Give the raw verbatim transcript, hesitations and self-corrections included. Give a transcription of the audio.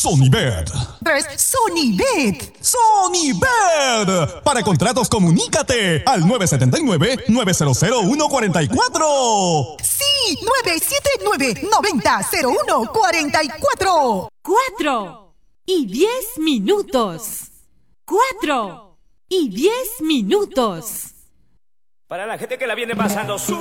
Sonibet. tres Sonibet. Sonibet. Para contratos, comunícate al nueve siete nueve, nueve cero cero, uno cuatro cuatro. Sí, nueve siete nueve, nueve cero cero uno cuatro cuatro. Cuatro y diez minutos. Cuatro y diez minutos. Para la gente que la viene pasando su